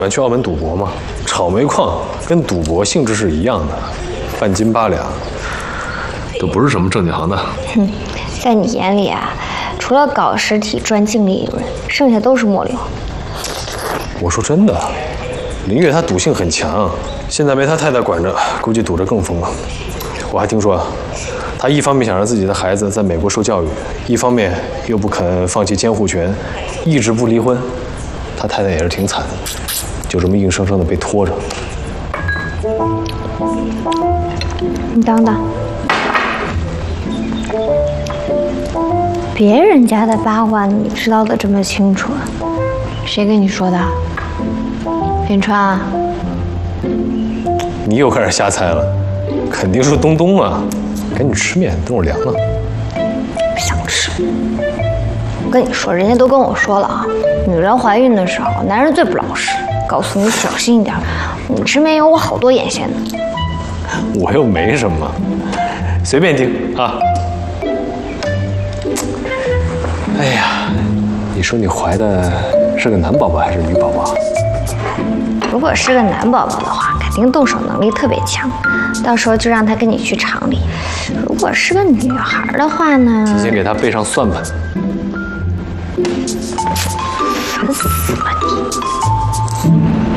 去澳门赌博吗？炒煤矿跟赌博性质是一样的，半斤八两，都不是什么正经行当。 在你眼里啊，除了搞实体赚净利润，剩下都是末流。 我说真的，林月她赌性很强，现在没她太太管着，估计赌着更疯了。我还听说，她一方面想让自己的孩子在美国受教育，一方面又不肯放弃监护权，一直不离婚。他太太也是挺惨的，就这么硬生生的被拖着。 你等等，别人家的八卦你知道的这么清楚，谁跟你说的？林川啊， 你又开始瞎猜了，肯定是东东啊！赶紧吃面，等会儿凉了。 不想吃。我跟你说，人家都跟我说了啊，女人怀孕的时候，男人最不老实。告诉你小心一点，你身边有我好多眼线呢。 我又没什么，随便听啊。哎呀，你说你怀的是个男宝宝还是女宝宝？ 如果是个男宝宝的话，肯定动手能力特别强，到时候就让他跟你去厂里。如果是个女孩的话呢， 提前给他备上算盘。 烦死了你！